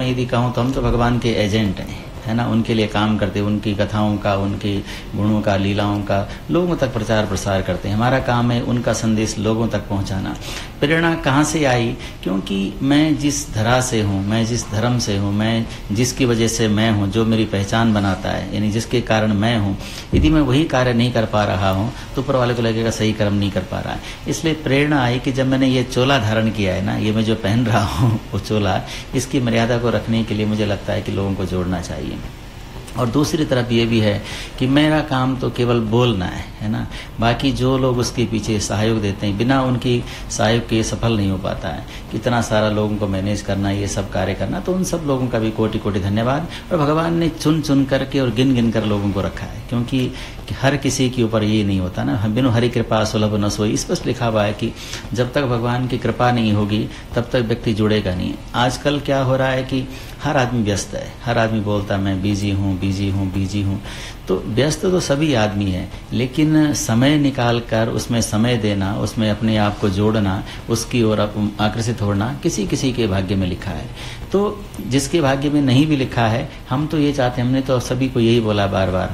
यदि कहूँ तो हम तो भगवान के एजेंट हैं, है ना, उनके लिए काम करते, उनकी कथाओं का, उनके गुणों का, लीलाओं का लोगों तक प्रचार प्रसार करते हैं। हमारा काम है उनका संदेश लोगों तक पहुंचाना। प्रेरणा कहाँ से आई? क्योंकि मैं जिस धरा से हूँ, मैं जिस धर्म से हूँ, मैं जिसकी वजह से मैं हूँ, जो मेरी पहचान बनाता है, यानी जिसके कारण मैं हूँ, यदि मैं वही कार्य नहीं कर पा रहा हूँ तो ऊपर वाले को लगेगा सही कर्म नहीं कर पा रहा है। इसलिए प्रेरणा आई कि जब मैंने ये चोला धारण किया है ना, ये मैं जो पहन रहा हूँ वो चोला, इसकी मर्यादा को रखने के लिए मुझे लगता है कि लोगों को जोड़ना चाहिए। और दूसरी तरफ ये भी है कि मेरा काम तो केवल बोलना है ना, बाकी जो लोग उसके पीछे सहयोग देते हैं, बिना उनकी सहयोग के सफल नहीं हो पाता है। कितना सारा लोगों को मैनेज करना, ये सब कार्य करना, तो उन सब लोगों का भी कोटि कोटि धन्यवाद। और भगवान ने चुन चुन करके और गिन गिन कर लोगों को रखा है, क्योंकि हर किसी के ऊपर ये नहीं होता ना, बिनु हरि कृपा सुलभ न सोई, स्पष्ट लिखा हुआ है कि जब तक भगवान की कृपा नहीं होगी तब तक व्यक्ति जुड़ेगा नहीं। आजकल क्या हो रहा है कि हर आदमी व्यस्त है, हर आदमी बोलता है मैं बिजी हूँ बिजी हूँ बिजी हूँ। तो व्यस्त तो सभी आदमी है, लेकिन समय निकाल कर उसमें समय देना, उसमें अपने आप को जोड़ना, उसकी ओर आकर्षित होना किसी किसी के भाग्य में लिखा है। तो जिसके भाग्य में नहीं भी लिखा है, हम तो ये चाहते हैं, हमने तो सभी को यही बोला बार बार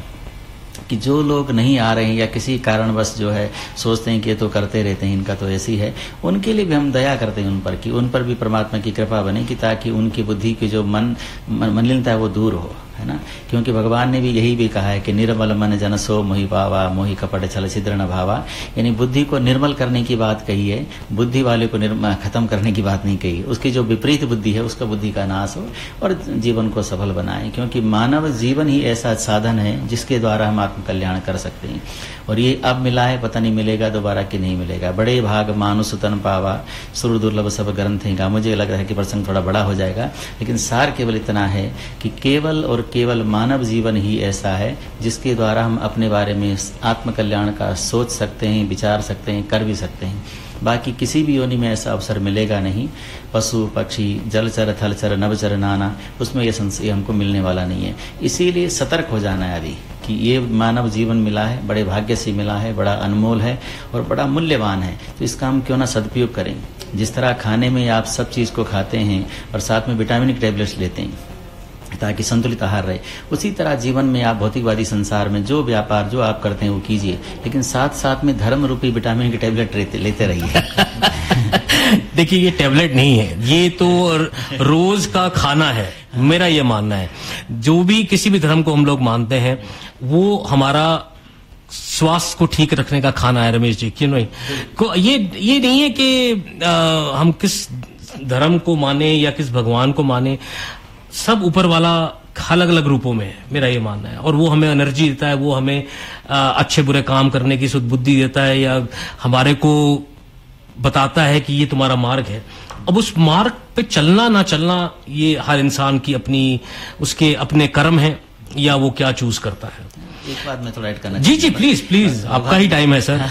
कि जो लोग नहीं आ रहे हैं या किसी कारणवश जो है सोचते हैं कि ये तो करते रहते हैं, इनका तो ऐसी है, उनके लिए भी हम दया करते हैं उन पर, कि उन पर भी परमात्मा की कृपा बने, कि ताकि उनकी बुद्धि की जो मलिनता है वो दूर हो, है ना। क्योंकि भगवान ने भी यही भी कहा है कि निर्मल मन जन सो मोहि पावा, मोहि कपट छल छिद्र न भावा। यानी बुद्धि को निर्मल करने की बात कही है, बुद्धि वाले को खत्म करने की बात नहीं कही। उसकी जो विपरीत बुद्धि है उसका बुद्धि का नाश हो और जीवन को सफल बनाए, क्योंकि मानव जीवन ही ऐसा साधन है जिसके द्वारा हम आत्म कल्याण कर सकते हैं। और ये अब मिला है, पता नहीं मिलेगा दोबारा कि नहीं मिलेगा। बड़े भाग मानुष तन पावा, सुर दुर्लभ सब ग्रंथ का। मुझे लग रहा है कि प्रसंग थोड़ा बड़ा हो जाएगा, लेकिन सार केवल इतना है कि केवल और केवल मानव जीवन ही ऐसा है जिसके द्वारा हम अपने बारे में आत्म कल्याण का सोच सकते हैं, विचार सकते हैं, कर भी सकते हैं। बाकी किसी भी योनि में ऐसा अवसर मिलेगा नहीं। पशु पक्षी जलचर थलचर नवचर नाना, उसमें यह संशय हमको मिलने वाला नहीं है। इसीलिए सतर्क हो जाना है अभी कि ये मानव जीवन मिला है, बड़े भाग्य से मिला है, बड़ा अनमोल है और बड़ा मूल्यवान है। तो इसका हम क्यों ना सदुपयोग करें। जिस तरह खाने में आप सब चीज को खाते हैं और साथ में विटामिन की टैबलेट्स लेते हैं ताकि संतुलित आहार रहे, उसी तरह जीवन में आप भौतिकवादी संसार में जो व्यापार जो आप करते हैं वो कीजिए, लेकिन साथ साथ में धर्म रूपी विटामिन की टैबलेट लेते रहिए। देखिए, ये टैबलेट नहीं है, ये तो रोज का खाना है। मेरा ये मानना है, जो भी किसी भी धर्म को हम लोग मानते हैं वो हमारा स्वास्थ्य को ठीक रखने का खाना है। रमेश जी, क्यों नहीं? ये नहीं है कि हम किस धर्म को माने या किस भगवान को माने, सब ऊपर वाला अलग अलग रूपों में है, मेरा ये मानना है। और वो हमें एनर्जी देता है, वो हमें अच्छे बुरे काम करने की बुद्धि देता है, या हमारे को बताता है कि ये तुम्हारा मार्ग है। अब उस मार्ग पे चलना ना चलना ये हर इंसान की अपनी उसके अपने कर्म है, या वो क्या चूज करता है। एक बात मैं थोड़ा ऐड करना जी प्लीज आपका ही टाइम है सर।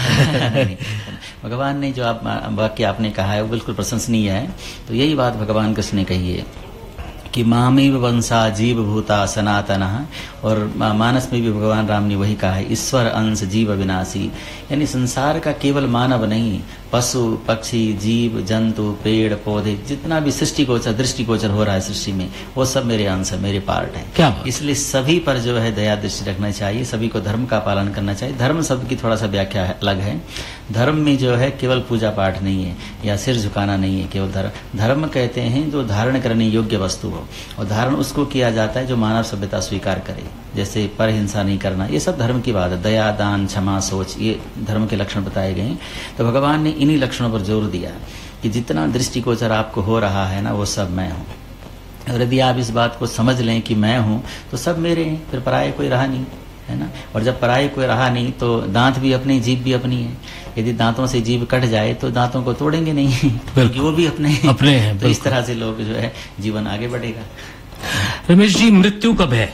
भगवान ने जो आप वाक्य आपने कहा है वो बिल्कुल प्रशंसनीय है। तो यही बात भगवान कृष्ण ने कही है कि मामेव वंशा जीव भूता सनातनः, और मानस में भी भगवान राम ने वही कहा है, ईश्वर अंश जीव विनाशी। यानी संसार का केवल मानव नहीं, पशु पक्षी जीव जंतु पेड़ पौधे जितना भी सृष्टिगोचर दृष्टिगोचर हो रहा है सृष्टि में, वो सब मेरे अंश है, मेरे पार्ट है। क्या इसलिए सभी पर जो है दया दृष्टि रखना चाहिए, सभी को धर्म का पालन करना चाहिए। धर्म शब्द की थोड़ा सा व्याख्या अलग है। धर्म में जो है केवल पूजा पाठ नहीं है या सिर झुकाना नहीं है केवल धर्म। धर्म कहते हैं जो धारण करने योग्य वस्तु हो, और धारण उसको किया जाता है जो मानव सभ्यता स्वीकार करे, जैसे परहिंसा नहीं करना, ये सब धर्म की बात है। दया दान क्षमा सोच, ये धर्म के लक्षण बताए गए हैं। तो भगवान ने इन्हीं लक्षणों पर जोर दिया कि जितना दृष्टिगोचर आपको हो रहा है ना, वो सब मैं हूँ। और यदि आप इस बात को समझ लें कि मैं हूँ तो सब मेरे हैं, फिर पराये कोई रहा नहीं, है ना। और जब पराये कोई रहा नहीं तो दांत भी अपने, जीभ भी अपनी है। यदि दांतों से जीभ कट जाए तो दांतों को तोड़ेंगे नहीं, क्योंकि वो भी अपने हैं। तो इस तरह से लोग जो है जीवन आगे बढ़ेगा। रमेश जी, मृत्यु कब है?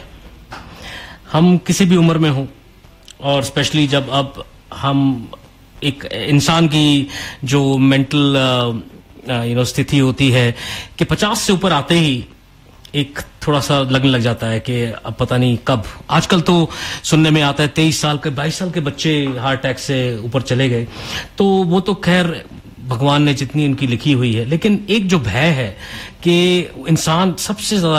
हम किसी भी उम्र में हों, और स्पेशली जब अब हम एक इंसान की जो मेंटल स्थिति होती है कि 50 से ऊपर आते ही एक थोड़ा सा लगने लग जाता है कि अब पता नहीं कब। आजकल तो सुनने में आता है 23 साल के 22 साल के बच्चे हार्ट अटैक से ऊपर चले गए। तो वो तो खैर भगवान ने जितनी उनकी लिखी हुई है, लेकिन एक जो भय है कि इंसान सबसे ज्यादा